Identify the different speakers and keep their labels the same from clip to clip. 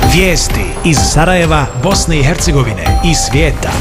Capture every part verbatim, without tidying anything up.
Speaker 1: Vijesti iz Sarajeva, Bosne i Hercegovine i svijeta.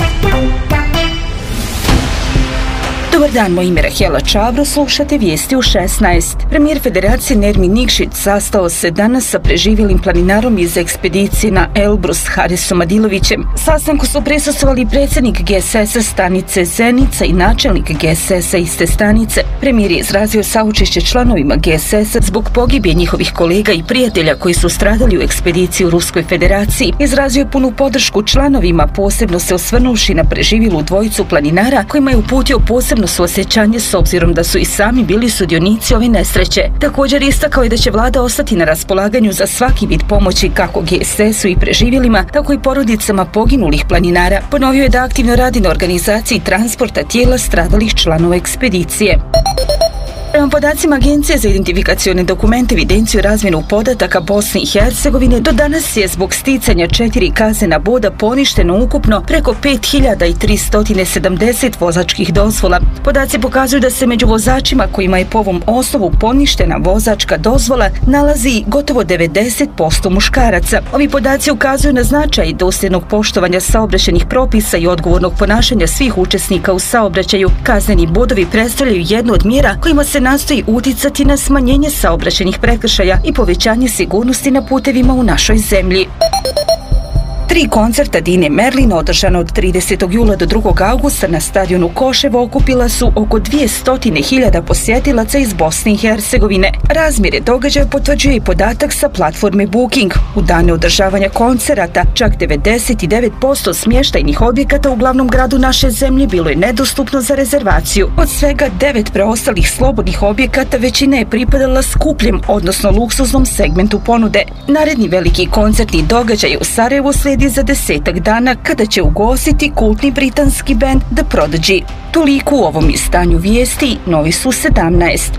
Speaker 2: Dobar dan, moje ime je Rahela Čabro, slušate vijesti u šesnaest. Premijer Federacije Nermin Nikšić sastao se danas sa preživjelim planinarom iz ekspedicije na Elbrus Harisom Adilovićem. Sastanku su prisustvovali predsjednik G S S-a stanice Zenica i načelnik G S S-a iste stanice. Premijer je izrazio saučešće članovima G S S-a zbog pogibije njihovih kolega i prijatelja koji su stradali u ekspediciji u Ruskoj Federaciji. Izrazio je punu podršku članovima, posebno se osvrnuvši na preživjelu dvojicu planinara kojima je uputio posebno suosjećanje s obzirom da su i sami bili sudionici ove nesreće. Također istakao je da će vlada ostati na raspolaganju za svaki vid pomoći kako G S S-u i preživjelima, tako i porodicama poginulih planinara. Ponovio je da aktivno radi na organizaciji transporta tijela stradalih članova ekspedicije. Prema podacima Agencije za identifikacione dokumente, evidenciju i razmjenu podataka Bosne i Hercegovine, do danas je zbog sticanja četiri kaznena boda poništeno ukupno preko pet hiljada tristo sedamdeset vozačkih dozvola. Podaci pokazuju da se među vozačima kojima je po ovom osnovu poništena vozačka dozvola nalazi gotovo devedeset posto muškaraca. Ovi podaci ukazuju na značaj dosljednog poštovanja saobraćajnih propisa i odgovornog ponašanja svih učesnika u saobraćaju. Kazneni bodovi predstavljaju jednu od mjera kojima se nastoji uticati na smanjenje saobraćajnih prekršaja i povećanje sigurnosti na putevima u našoj zemlji. Tri koncerta Dine Merlin održana od tridesetog jula do drugog augusta na stadionu Koševo okupila su oko dvjesto hiljada posjetilaca iz Bosne i Hercegovine. Razmjere događaja potvrđuje i podatak sa platforme Booking. U dane održavanja koncerata čak devedeset devet posto smještajnih objekata u glavnom gradu naše zemlje bilo je nedostupno za rezervaciju. Od svega devet preostalih slobodnih objekata većina je pripadala skupljem, odnosno luksuznom segmentu ponude. Naredni veliki koncertni događaj u Sarajevu slijedi za desetak dana kada će ugostiti kultni britanski band The Prodigy. Toliko u ovom izdanju vijesti, novi su sedamnaest.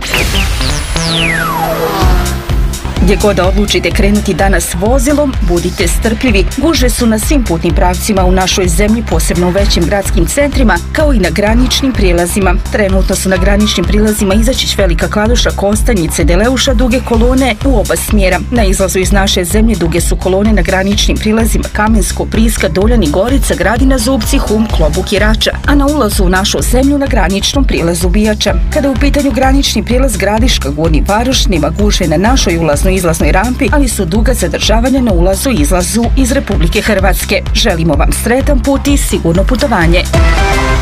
Speaker 2: Gdje god da odlučite krenuti danas vozilom, budite strpljivi. Gužve su na svim putnim pravcima u našoj zemlji, posebno u većim gradskim centrima, kao i na graničnim prijelazima. Trenutno su na graničnim prilazima Izačić, Velika Kladuša, Kostanjice, Deleuša duge kolone u oba smjera. Na izlazu iz naše zemlje duge su kolone na graničnim prilazima Kamensko, Priska, Doljani, Gorica, Gradina, Zubci, Hum, Klobuk i Rača, a na ulazu u našu zemlju na graničnom prilazu Bijača. Kada je u pitanju granični prilaz Gradiška, Gornji Varoš, nema gužve na našoj ulaznoj izlaznoj rampi, ali su duga zadržavanja na ulazu i izlazu iz Republike Hrvatske. Želimo vam sretan put i sigurno putovanje.